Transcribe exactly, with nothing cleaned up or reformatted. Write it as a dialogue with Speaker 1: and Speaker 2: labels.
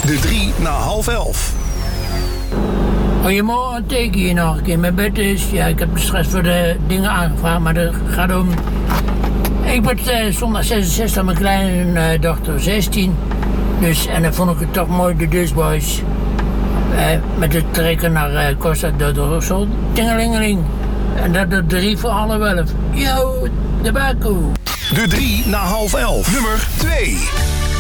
Speaker 1: De drie na half elf.
Speaker 2: Goedemorgen, teken je nog een keer. Mijn bed is, ja, ik heb straks voor de dingen aangevraagd, maar dat gaat om. Ik ben uh, zondag zesenzestig, mijn kleine uh, dochter zestien. Dus, en dan vond ik het toch mooi, de Dutchboys. Uh, met het trekken naar uh, Costa del Rosso. Tingelingeling. En dat de drie voor half elf. Yo, de Baku.
Speaker 1: De drie na half elf. Nummer twee.